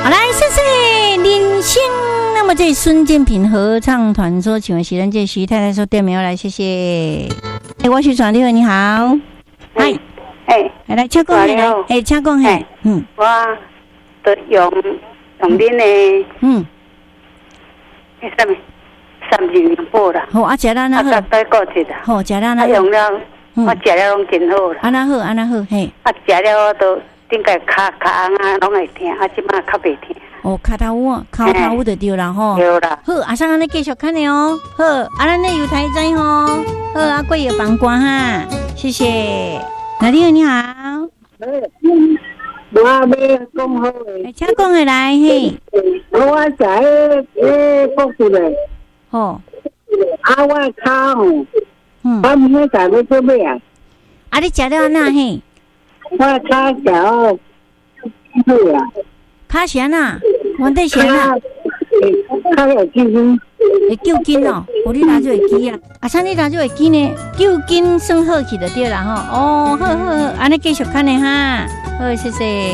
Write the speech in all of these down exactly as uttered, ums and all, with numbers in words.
好，来，谢谢林星。那么这孙建平合唱团说，请问喜人姐徐太太说对没有？来，谢谢。哎，我是转六，你好，嗨， 哎， 来，请讲嘿，来，哎，请讲嘿，嗯， 我都用用恁的， 嗯， 迄什么三仁两宝啦， 好，啊，食啦那好， 啊，再过一啦， 好，食啦那好， 用了，我食了拢真好啦， 安那好，安那好，嘿， 啊，食了我都顶个骹骹红啊，拢会疼，啊，即摆较袂疼。 哦，脚头舞，脚头舞就对啦吼。 对啦。 好，阿生安尼继续看的哦。好，啊，咱咧有台仔吼。好，啊，贵有帮关哈，谢谢。那你好，你好。 我要讲好诶。 请讲下来嘿。 我食迄迄国术嘞。 吼。 啊，我骹吼。 嗯。 我唔晓食要做咩啊？ 啊，你食了安那嘿？ 我骹食哦，好啊。 卡是安那？原底是安那？ 卡有救筋， 会救筋哦。哦，你拿就会记啊。啊，啥你拿就会记呢？救筋算好去就对啦吼。哦，好好好，安尼继续看呢哈。好，谢谢。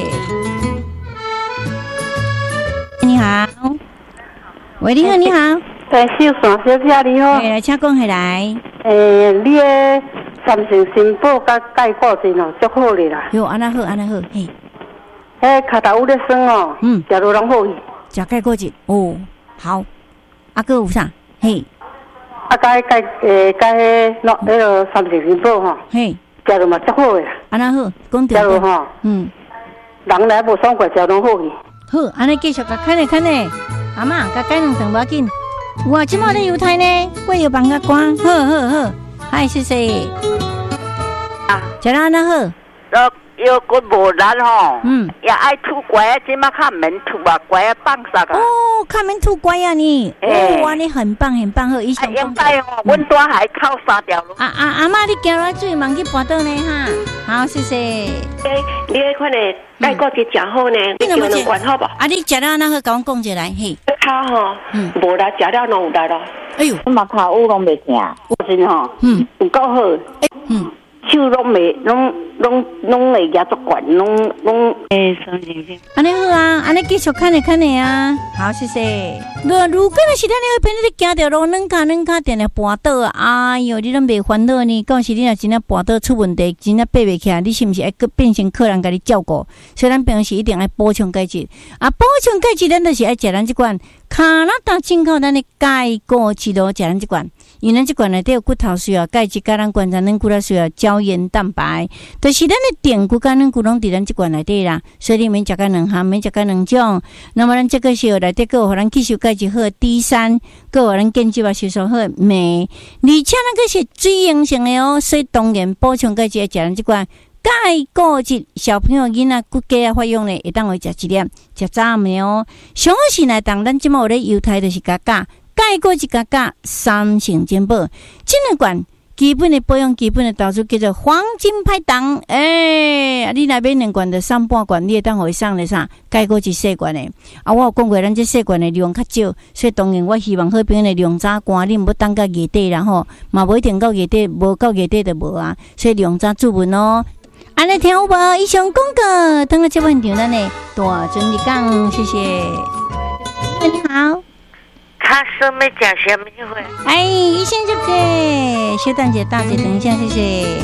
你好，喂，你好，你好。 在秀山小姐你好。 来，请讲下来。 诶，你诶三成新宝甲钙固醇哦，足好哩啦。 哟，安那好，安那好，嘿。 迄脚头有咧酸哦，嗯，食落拢好去。 食钙固醇哦，好。啊，搁有啥？嘿。 啊，甲迄钙诶，甲迄那迄个三成新宝吼，嘿，食落嘛足好诶。 安那好，讲对。 食落吼，嗯，人来无爽快，食拢好去。 好，安尼继续甲看咧看咧，阿嬷甲改两顿无要紧。哇，即马咧犹太呢，我要帮甲关，好好好，嗨，谢谢。啊，食了安那好。 腰骨无力吼， 嗯， 也爱吐乖啊，即马较免吐啊，乖啊放杀啊。 哦，较免吐乖啊你，哦，哇，你很棒很棒，好，以上。 应该哦，阮大海靠三条路。 啊啊阿妈，你行落水忙去跋倒呢哈，好，谢谢。 诶，你迄款的钙固醇食好呢，你叫两罐好不？ 啊，你食了那好，甲我讲一来，嘿。 骹吼，嗯，无力食了拢有力咯。 哎呦， 我嘛骹有拢袂疼，我真吼，嗯，有够好，嗯。手拢袂，拢拢拢会夹足管，拢拢诶，三星星。 安尼好啊，安尼继续看咧看咧啊，好，谢谢。如如果若是咱咧偏咧行着路，软骹软骹定咧跋倒啊，哎哟，你拢袂烦恼呢？讲是你若真正跋倒出问题，真正爬袂起来，你是毋是爱变成客人甲你照顾？所以咱平时一定爱补充钙质啊，补充钙质，咱就是爱食咱即款加拿大进口咱的钙固质咯，食咱即款。因为咱即罐内底有骨头需要钙质，甲咱观察咱骨头需要胶原蛋白，就是咱的电骨甲咱骨拢伫咱即罐内底啦，所以你免食甲两项，免食甲两种。那么咱这个是有内底个有互咱吸收钙质好 D 三，个有咱建基啊吸收好镁，而且那个是水溶性的哦，所以当然补充钙质要食咱即罐钙固质。小朋友囡仔骨骼啊发育呢，会当会食一粒，食早暝哦。上好是来当咱即马有咧犹太就是加价。钙固质加价三成珍宝，这两罐基本的保养、基本的投资叫做黄金拍档。诶、欸，你那边两罐的三半罐，你会当互伊送咧啥？钙固质细罐的。啊，我有讲过，咱这细罐的量较少，所以当然我希望好朋友的量早关，你唔要等到月底然后嘛无一定到月底，无到月底就无啊。所以量早注文哦。安尼听有无？以上广告，等下这问题咱呢大准你讲，谢谢。你好。 他说没讲什么会？ 哎，一线就可以。休蛋姐、大姐，等一下，谢谢。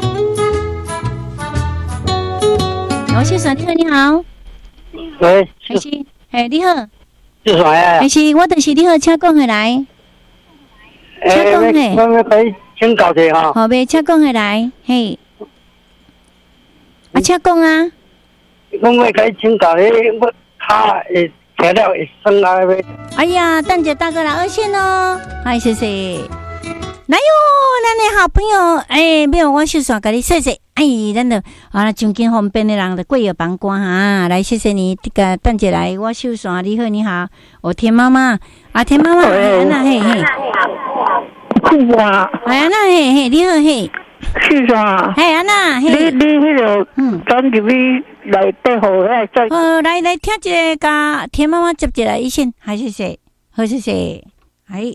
老先生，你好，你好。 喂， 还是，哎，你好。 是啥呀？ 还是我就是你好，请讲下来。请讲嘿。 我我可以请教一下哈。 好呗，请讲下来，嘿。啊，请讲啊。 我我可以请教你，我他诶。材料会生啊呗。 哎呀，蛋姐大哥来二线哦，嗨，谢谢。来哟，咱的好朋友，哎，没有我秀爽给你谢谢。哎，咱的啊，中间方便的人的贵有帮关哈，来谢谢你，这个蛋姐来，我秀爽，你好你好，我田妈妈啊，田妈妈，哎那嘿嘿， 是啊， 哎那嘿嘿，你好嘿。 是啊， 嘿安娜， 你你迄个嗯，转入去来背后来再。 呃，来来听一个，甲田妈妈接一来一线，好谢谢，好谢谢，哎。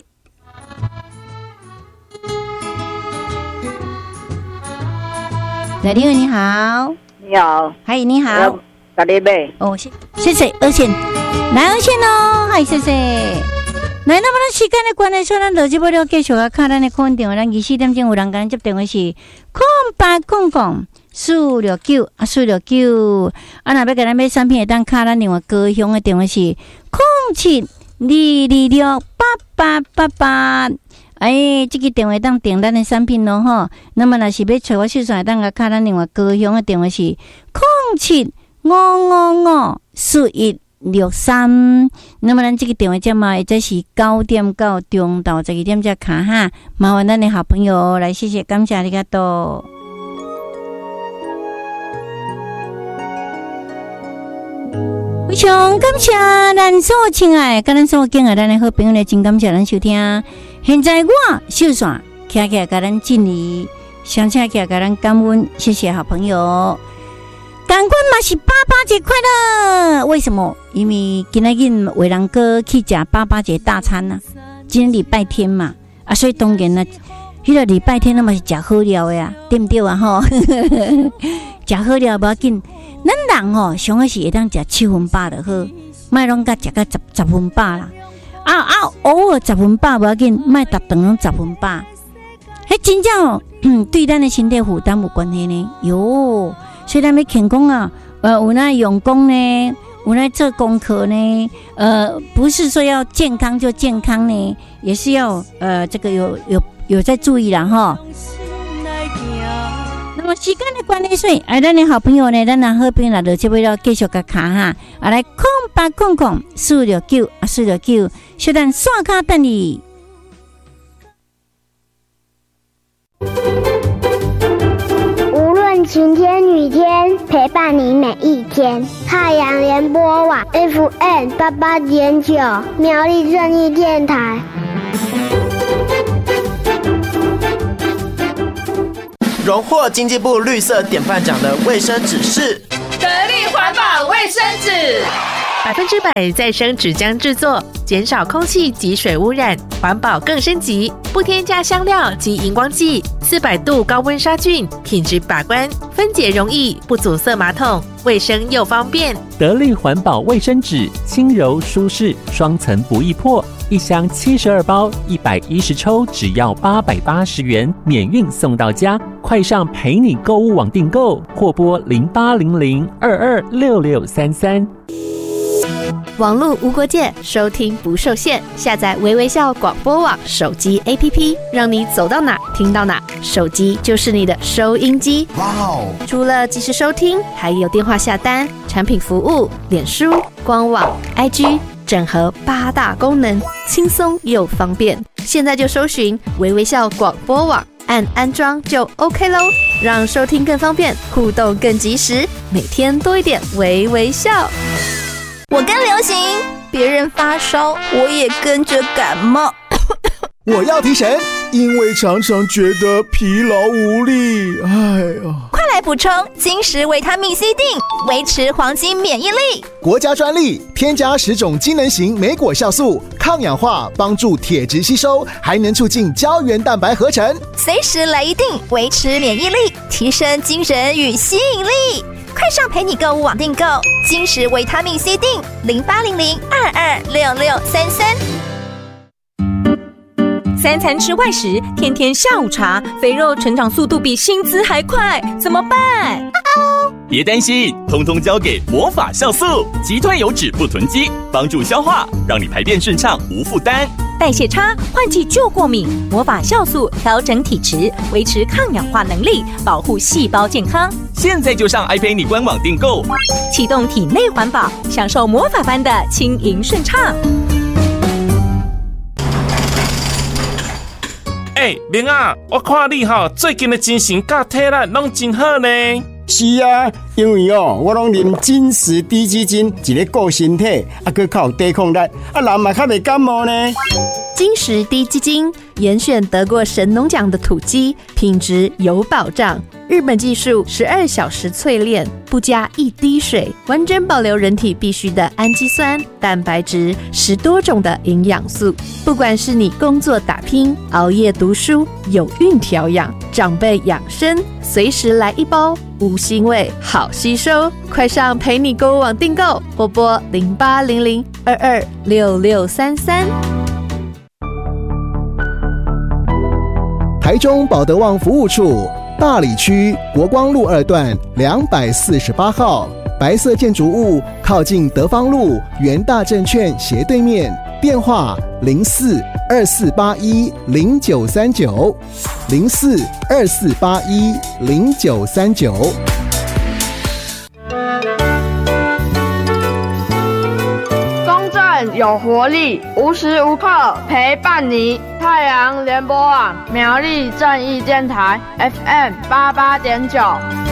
来，你好，你好， 你好， 嗨，你好， 打你呗。 哦，谢谢谢二线，来二线哦，嗨，谢谢。来，那么咱时间的关系，所以咱落去要了继续啊，看咱的空电话，咱二四点钟有人跟接电话是空八空空四六九啊，四六九啊，若要给咱买产品，当卡咱另外高雄的电话是空七二二六八八八八。哎，这个电话当订咱的产品咯吼。那么若是要找我秀才，当个卡咱另外高雄的电话是空七五五五四一六三。那么咱这个电话节嘛，或者是九点到中到十二点才卡哈。麻烦咱的好朋友来，谢谢，感谢你个多。非常感谢咱所有亲爱，跟咱所有敬爱咱的好朋友来，真感谢咱收听。现在我秀伞徛起来，甲咱敬礼，相请起来，甲咱感恩，谢谢好朋友。感官嘛是爸爸节快乐，为什么？因为今仔日为人哥去食爸爸节大餐呐、啊，今天礼拜天嘛，啊，所以当然啦，迄个礼拜天那么是食好料的呀，对不对啊？吼，食好料无要紧，咱人吼上个是会当食七分饱就好，莫拢甲食到十十分饱啦。啊啊，偶尔十分饱无要紧，莫逐顿拢十分饱。迄真正哦，嗯，对咱的身体负担有关系呢。哟，所以咱要健康啊，呃，有那用功呢，有那做功课呢，呃，不是说要健康就健康呢，也是要呃，这个有有有在注意啦哈。那么时间的关系，所以哎，咱的好朋友呢，咱那好朋友就这边要继续个卡哈，啊来空八空空四六九啊四六九，小蛋刷卡等你。 无论晴天雨天，陪伴你每一天。太阳联播网 F M 八八点九，苗栗正义电台。 荣获经济部绿色典范奖的卫生纸是得力环保卫生纸， 百分之百再生纸浆制作，减少空气及水污染，环保更升级，不添加香料及荧光剂，四百度高温杀菌，品质把关，分解容易，不阻塞马桶，卫生又方便。 得力环保卫生纸，轻柔舒适，双层不易破。一箱七十二包，一百一十抽，只要八百八十元，免运送到家。快上陪你购物网订购，或拨零八零零二二六六三三。 网络无国界，收听不受限。下载微微笑广播网手机 A P P， 让你走到哪听到哪，手机就是你的收音机。哇哦！除了即时收听，还有电话下单、产品服务、脸书、官网、I G。整合八大功能，轻松又方便。现在就搜寻微微笑广播网，按安装就 OK 咯，让收听更方便，互动更及时，每天多一点微微笑。 我跟流行，别人发烧，我也跟着感冒。 我要提神，因为常常觉得疲劳无力。哎呀， 快来补充金石维他命 C 锭，维持黄金免疫力。 国家专利，添加十种机能型莓果酵素，抗氧化，帮助铁质吸收，还能促进胶原蛋白合成。 随时来一锭，维持免疫力，提升精神与吸引力。快上陪你购物网订购金石维他命 C 锭，零八零零二二六六三三。 三餐吃外食，天天下午茶，肥肉成长速度比薪资还快，怎么办？ 别担心，通通交给魔法酵素，击退油脂不囤积，帮助消化，让你排便顺畅无负担。 代谢差，换季就过敏，魔法酵素调整体质，维持抗氧化能力，保护细胞健康。 现在就上 iPay 官网订购， 启动体内环保，享受魔法般的轻盈顺畅。 哎、欸，明啊，我看你哈最近的精神甲体力拢真好呢。 是啊，因为哦，我拢啉金石低基金，一个顾身体，啊，佮较有抵抗力，啊，人嘛较袂感冒呢。 金石低基金严选得过神农奖的土鸡，品质有保障。日本技术十二小时淬炼，不加一滴水，完整保留人体必需的氨基酸、蛋白质，十多种的营养素。不管是你工作打拼、熬夜读书、有孕调养、长辈养生，随时来一包。 无腥味，好吸收。快上陪你购物网订购，或拨零八零零二二六六三三。 台中保德旺服务处，大里区国光路二段两百四十八号，白色建筑物靠近德芳路元大证券斜对面，电话零四二四八一零九三九零四二四八一零九三九。 公正有活力，无时无刻陪伴你。太阳联播网苗栗正义电台 F M 八八点九。